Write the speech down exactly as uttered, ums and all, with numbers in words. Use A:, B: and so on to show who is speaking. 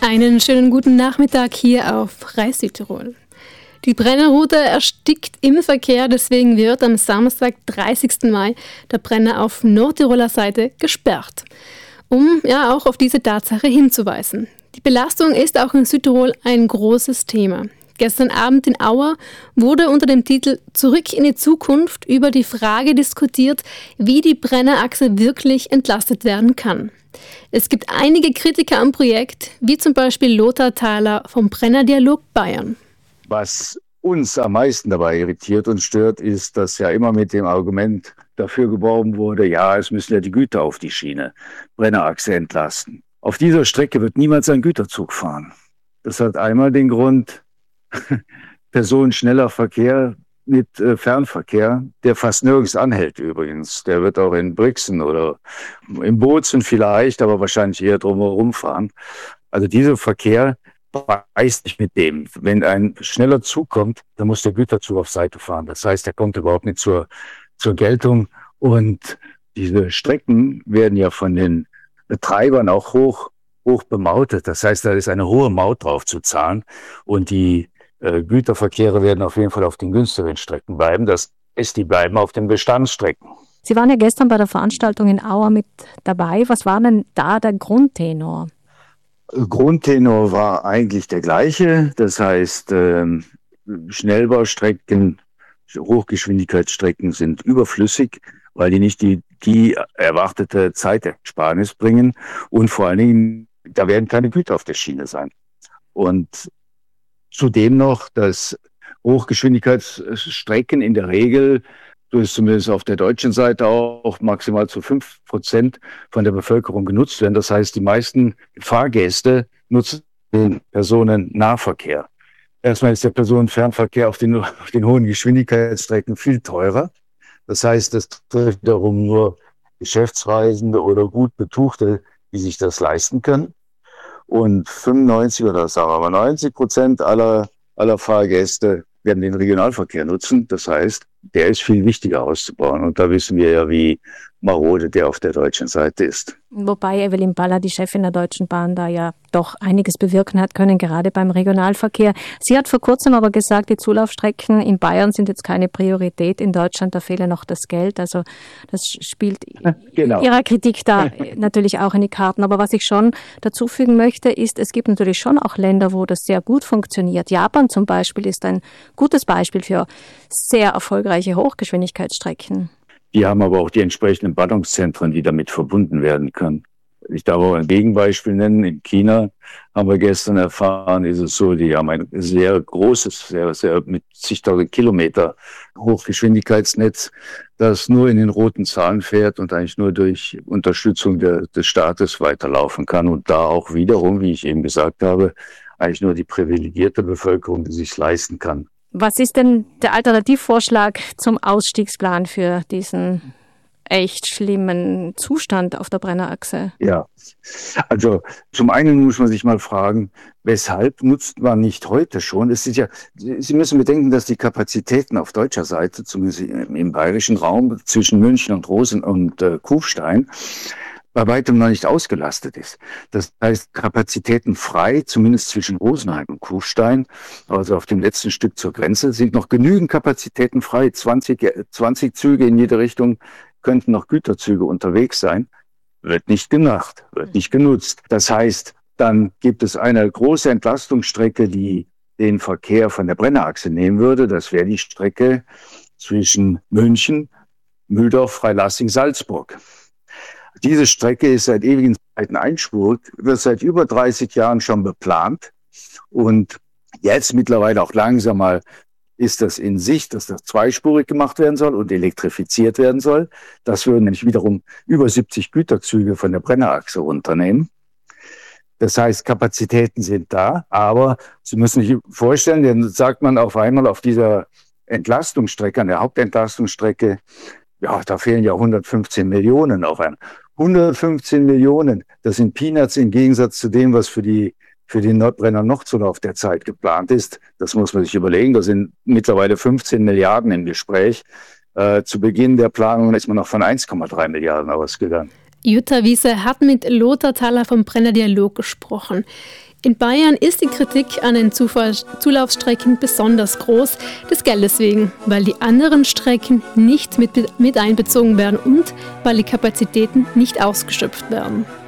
A: Einen schönen guten Nachmittag hier auf Reis Südtirol. Die Brennerroute erstickt im Verkehr, deswegen wird am Samstag, dreißigsten Mai, der Brenner auf Nordtiroler Seite gesperrt, um ja auch auf diese Tatsache hinzuweisen. Die Belastung ist auch in Südtirol ein großes Thema. Gestern Abend in Auer wurde unter dem Titel Zurück in die Zukunft über die Frage diskutiert, wie die Brennerachse wirklich entlastet werden kann. Es gibt einige Kritiker am Projekt, wie zum Beispiel Lothar Thaler vom Brennerdialog Bayern.
B: Was uns am meisten dabei irritiert und stört, ist, dass ja immer mit dem Argument dafür geworben wurde, ja, es müssen ja die Güter auf die Schiene, Brennerachse entlasten. Auf dieser Strecke wird niemals ein Güterzug fahren. Das hat einmal den Grund, personenschneller Verkehr mit äh, Fernverkehr, der fast nirgends anhält übrigens. Der wird auch in Brixen oder in Bozen vielleicht, aber wahrscheinlich eher drumherum fahren. Also dieser Verkehr beißt nicht mit dem. Wenn ein schneller Zug kommt, dann muss der Güterzug auf Seite fahren. Das heißt, er kommt überhaupt nicht zur, zur Geltung. Und diese Strecken werden ja von den Betreibern auch hoch, hoch bemautet. Das heißt, da ist eine hohe Maut drauf zu zahlen. Und die äh, Güterverkehre werden auf jeden Fall auf den günstigeren Strecken bleiben. Das ist, die bleiben auf den Bestandsstrecken.
C: Sie waren ja gestern bei der Veranstaltung in Auer mit dabei. Was war denn da der Grundtenor?
B: Grundtenor war eigentlich der gleiche. Das heißt, ähm, Schnellbaustrecken, Hochgeschwindigkeitsstrecken sind überflüssig, weil die nicht die, die erwartete Zeitersparnis bringen. Und vor allen Dingen, da werden keine Güter auf der Schiene sein. Und zudem noch, dass Hochgeschwindigkeitsstrecken in der Regel, so ist zumindest auf der deutschen Seite auch, maximal zu fünf Prozent von der Bevölkerung genutzt werden. Das heißt, die meisten Fahrgäste nutzen den Personennahverkehr. Erstmal ist der Personenfernverkehr auf den, auf den hohen Geschwindigkeitsstrecken viel teurer. Das heißt, es trifft darum nur Geschäftsreisende oder gut Betuchte, die sich das leisten können. Und fünfundneunzig oder sagen wir mal neunzig Prozent aller, aller Fahrgäste werden den Regionalverkehr nutzen. Das heißt, der ist viel wichtiger auszubauen. Und da wissen wir ja, wie marode der auf der deutschen Seite ist.
C: Wobei Evelyn Baller, die Chefin der Deutschen Bahn, da ja doch einiges bewirken hat können, gerade beim Regionalverkehr. Sie hat vor kurzem aber gesagt, die Zulaufstrecken in Bayern sind jetzt keine Priorität. In Deutschland, da fehle noch das Geld. Also das spielt genau. Ihrer Kritik da natürlich auch in die Karten. Aber was ich schon dazu fügen möchte, ist, es gibt natürlich schon auch Länder, wo das sehr gut funktioniert. Japan zum Beispiel ist ein gutes Beispiel für sehr erfolgreiche Hochgeschwindigkeitsstrecken.
B: Die haben aber auch die entsprechenden Ballungszentren, die damit verbunden werden können. Ich darf auch ein Gegenbeispiel nennen. In China haben wir gestern erfahren, ist es so, die haben ein sehr großes, sehr, sehr mit zigtausend Kilometer Hochgeschwindigkeitsnetz, das nur in den roten Zahlen fährt und eigentlich nur durch Unterstützung der, des Staates weiterlaufen kann. Und da auch wiederum, wie ich eben gesagt habe, eigentlich nur die privilegierte Bevölkerung, die sich leisten kann.
C: Was ist denn der Alternativvorschlag zum Ausstiegsplan für diesen echt schlimmen Zustand auf der Brennerachse?
B: Ja, also zum einen muss man sich mal fragen, weshalb nutzt man nicht heute schon? Es ist ja, Sie müssen bedenken, dass die Kapazitäten auf deutscher Seite, zumindest im bayerischen Raum zwischen München und Rosen und äh, Kufstein, bei weitem noch nicht ausgelastet ist. Das heißt, Kapazitäten frei, zumindest zwischen Rosenheim und Kufstein, also auf dem letzten Stück zur Grenze, sind noch genügend Kapazitäten frei. zwanzig, zwanzig Züge in jede Richtung könnten noch Güterzüge unterwegs sein. Wird nicht gemacht, wird nicht genutzt. Das heißt, dann gibt es eine große Entlastungsstrecke, die den Verkehr von der Brennerachse nehmen würde. Das wäre die Strecke zwischen München, Mühldorf, Freilassing, Salzburg. Diese Strecke ist seit ewigen Zeiten einspurig, wird seit über dreißig Jahren schon beplant. Und jetzt mittlerweile auch langsam mal ist das in Sicht, dass das zweispurig gemacht werden soll und elektrifiziert werden soll. Das würden nämlich wiederum über siebzig Güterzüge von der Brennerachse runternehmen. Das heißt, Kapazitäten sind da, aber Sie müssen sich vorstellen, dann sagt man auf einmal auf dieser Entlastungsstrecke, an der Hauptentlastungsstrecke, ja, da fehlen ja hundertfünfzehn Millionen auf ein. hundertfünfzehn Millionen, das sind Peanuts im Gegensatz zu dem, was für die für den Nordbrenner Nordzulauf derzeit geplant ist. Das muss man sich überlegen. Da sind mittlerweile fünfzehn Milliarden im Gespräch. Äh, zu Beginn der Planung ist man noch von eins Komma drei Milliarden ausgegangen.
A: Jutta Wiese hat mit Lothar Thaler vom Brennerdialog gesprochen. In Bayern ist die Kritik an den Zulaufstrecken besonders groß, des Geldes wegen, weil die anderen Strecken nicht mit, mit einbezogen werden und weil die Kapazitäten nicht ausgeschöpft werden.